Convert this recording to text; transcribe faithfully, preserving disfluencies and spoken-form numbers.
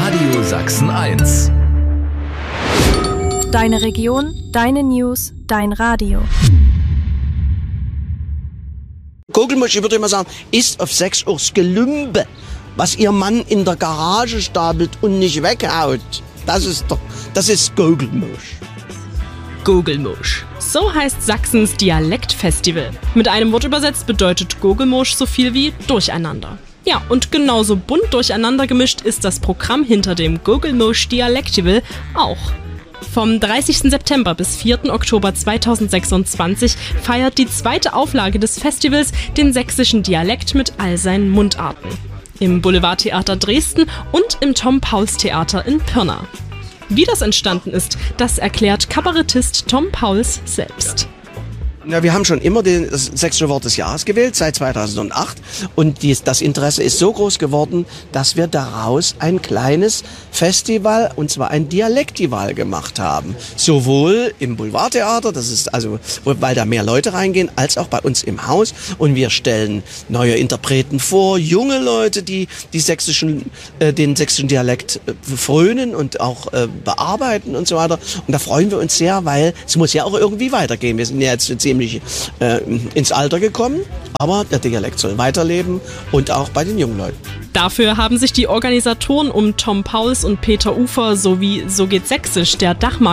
Radio Sachsen eins. Deine Region, deine News, dein Radio. Gogelmusch, ich würde immer sagen, ist auf sechs Uhr Gelümbe, was ihr Mann in der Garage stapelt und nicht weghaut. Das ist doch, das ist Gogelmusch. Gogelmusch. So heißt Sachsens Dialektfestival. Mit einem Wort übersetzt bedeutet Gogelmusch so viel wie Durcheinander. Ja, und genauso bunt durcheinander gemischt ist das Programm hinter dem Gogelmusch Dialektival auch. Vom dreißigsten September bis vierten Oktober zweitausendsechsundzwanzig feiert die zweite Auflage des Festivals den sächsischen Dialekt mit all seinen Mundarten. Im Boulevardtheater Dresden und im Tom-Pauls-Theater in Pirna. Wie das entstanden ist, das erklärt Kabarettist Tom Pauls selbst. Ja, wir haben schon immer den, das sächsische Wort des Jahres gewählt, seit zweitausendacht. Und dies, das Interesse ist so groß geworden, dass wir daraus ein kleines Festival, und zwar ein Dialektival gemacht haben. Sowohl im Boulevardtheater, das ist also, weil da mehr Leute reingehen, als auch bei uns im Haus. Und wir stellen neue Interpreten vor, junge Leute, die, die sächsischen, äh, den sächsischen Dialekt äh, frönen und auch äh, bearbeiten und so weiter. Und da freuen wir uns sehr, weil es muss ja auch irgendwie weitergehen. Wir sind ja jetzt ziemlich äh, ins Alter gekommen, aber der Dialekt soll weiterleben und auch bei den jungen Leuten. Dafür haben sich die Organisatoren um Tom Pauls und Peter Ufer sowie So geht Sächsisch, der Dachmarkt